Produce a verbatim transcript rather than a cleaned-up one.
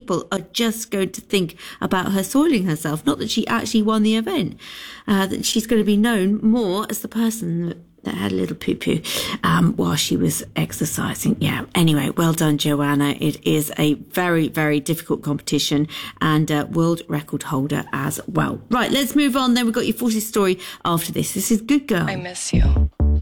people are just going to think about her soiling herself, not that she actually won the event, uh, that she's going to be known more as the person that that had a little poo-poo um, while she was exercising. Yeah. Anyway, well done, Joanna. It is a very, very difficult competition and uh, world record holder as well. Right, let's move on then. We've got your forty story after this. This is Good Girl. I miss you.